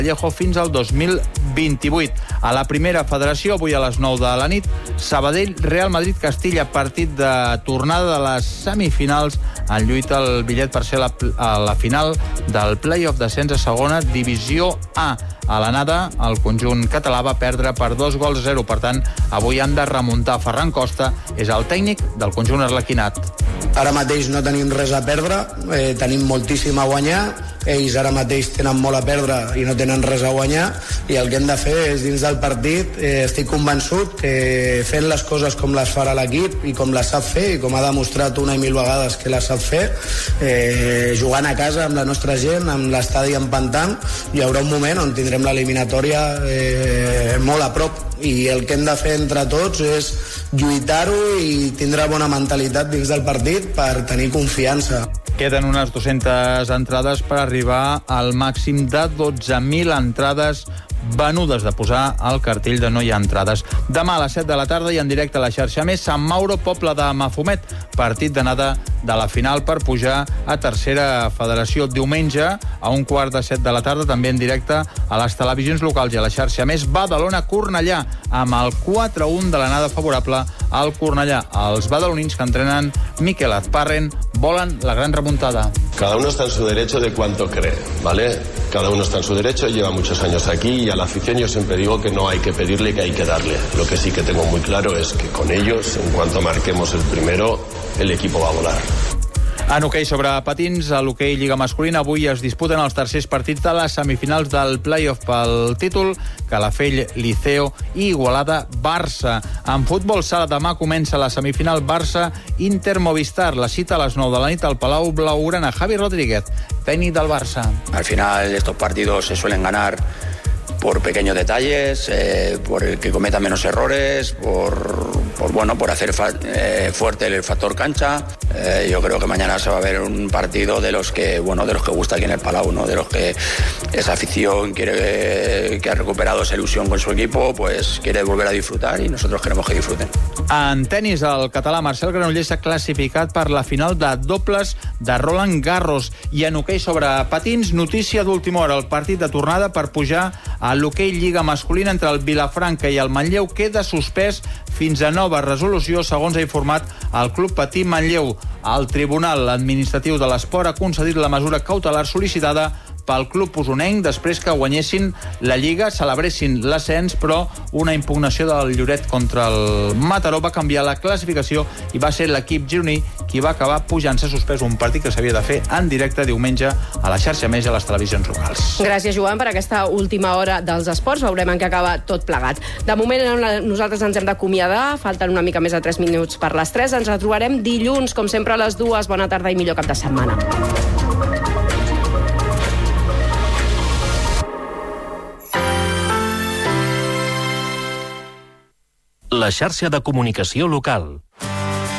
Vallejo fins al 2028. A la primera federació, avui a les 9 de la nit, Sabadell, Real Madrid, Castilla, partit de tornada de les semifinals, en lluita el bitllet per ser a la final del play-off d'ascens a segona divisió A. A l'anada, el conjunt català va perdre per 2-0. Per tant, avui han de remuntar. Ferran Costa és el tècnic del conjunt arlequinat. Ara mateix no tenim res a perdre, tenim moltíssim a guanyar. Ells ara mateix tenen molt a perdre i no tenen res a guanyar, i el que hem de fer és, dins del partit, estic convençut que fent les coses com les farà l'equip i com les sap fer, i com ha demostrat una i mil vegades que les sap fer, jugant a casa amb la nostra gent, amb l'estadi empantant, hi haurà un moment on tindrem l'eliminatòria molt a prop, i el que hem de fer entre tots és lluitar-ho i tindre bona mentalitat dins del partit per tenir confiança. Queden unes 200 entrades per arribar al màxim de 12.000 entrades venudes, de posar al cartell de no hi ha entrades. Demà a les 7 de la tarda i en directe a la xarxa més, Sant Mauro, Poble de Mafumet, partit d'anada de la final per pujar a tercera federació. Diumenge, a 6:15 de la tarda, també en directe a les televisions locals i a la xarxa més, Badalona-Cornellà, amb el 4-1 de l'anada favorable al Cornellà. Els badalonins, que entrenen Miquel Azparren, volen la gran remuntada. Cada uno está en su derecho de cuánto cree, ¿vale? Cada uno está en su derecho, lleva muchos años aquí, y a la afición yo siempre digo que no hay que pedirle, que hay que darle. Lo que sí que tengo muy claro es que con ellos, en cuanto marquemos el primero, el equipo va a volar. En hoquei sobre patins, a l'hoquei Lliga Masculina, avui es disputen els tercers partits de les semifinals del play-off pel títol, Calafell, Liceo i Igualada, Barça. En futbol sala, demà comença la semifinal Barça-Inter Movistar. La cita a les 9 de la nit al Palau Blaugrana. Javi Rodríguez, tècnic del Barça. Al final estos partidos se suelen ganar por pequeños detalles, por el que cometa menos errores, por hacer fuerte el factor cancha. Yo creo que mañana se va a ver un partido de los que gusta aquí en el Palau, ¿no? De los que esa afición que ha recuperado esa ilusión con su equipo, pues quiere volver a disfrutar, y nosotros queremos que disfruten. En tenis, el català Marcel Granollers s'ha classificat per la final de dobles de Roland Garros. I en hoquei sobre patins, notícia d'última hora, el partit de tornada per pujar a l'hoquei Lliga Masculina entre el Vilafranca i el Manlleu queda suspès fins a nova resolució, segons ha informat el Club Patí Manlleu. El Tribunal Administratiu de l'Esport ha concedit la mesura cautelar sol·licitada pel club usonenc després que guanyessin la Lliga, celebressin l'ascens, però una impugnació del Lloret contra el Mataró va canviar la classificació i va ser l'equip gironí qui va acabar pujant-se. Suspès un partit que s'havia de fer en directe diumenge a la xarxa més i a les televisions locals. Gràcies, Joan, per aquesta última hora dels esports. Veurem en què acaba tot plegat. De moment nosaltres ens hem d'acomiadar, falten una mica més de 3 minuts per les 3. Ens retrobarem dilluns, com sempre, a les 2. Bona tarda i millor cap de setmana. La xarxa de comunicació local.